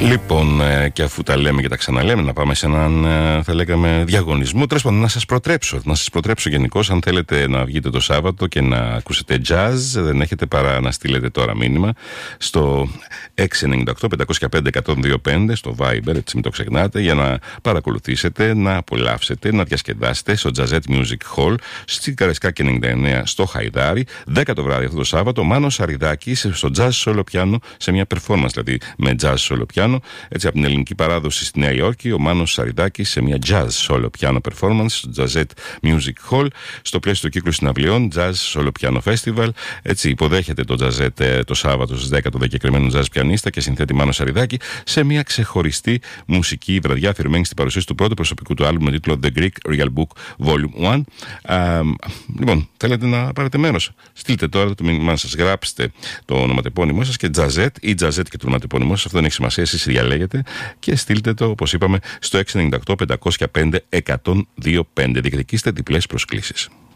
Λοιπόν, και αφού τα λέμε και τα ξαναλέμε, να πάμε σε έναν, θα λέγαμε, διαγωνισμό. Τέλος πάντων, να σας προτρέψω γενικώς, αν θέλετε να βγείτε το Σάββατο και να ακούσετε jazz, δεν έχετε παρά να στείλετε τώρα μήνυμα στο 698-505-125 στο Viber, έτσι μην το ξεχνάτε, για να παρακολουθήσετε, να απολαύσετε, να διασκεδάσετε στο Jazzette Music Hall στην Καραϊσκάκη 99 στο Χαϊδάρι, 10 το βράδυ αυτό το Σάββατο. Μάνος Σαριδάκης στο Jazz Solo Piano, σε μια performance δηλαδή με Jazz Solo Piano. Έτσι, από την ελληνική παράδοση στη Νέα Υόρκη, ο Μάνος Σαριδάκης σε μια jazz solo piano performance στο Jazzette Music Hall, στο πλαίσιο του κύκλου συναυλιών Jazz Solo Piano Festival. Έτσι, υποδέχεται το Jazzette το Σάββατο στις 10 το δεκεκριμένο jazz πιανίστα και συνθέτη Μάνο Σαριδάκη σε μια ξεχωριστή μουσική βραδιά αφιερωμένη στην παρουσίαση του πρώτου προσωπικού του άλμπου με τίτλο The Greek Real Book Volume 1. Λοιπόν, θέλετε να πάρετε μέρος? Στείλτε τώρα το μήνυμά σας, γράψτε το ονοματεπώνυμό σας και Jazzette ή Jazzette και το ονοματεπώνυμό σας, αυτό δεν έχει σημασία, εσείς διαλέγετε, και στείλτε το, όπως είπαμε, στο 698-505-125. Διεκδικήστε διπλές προσκλήσεις.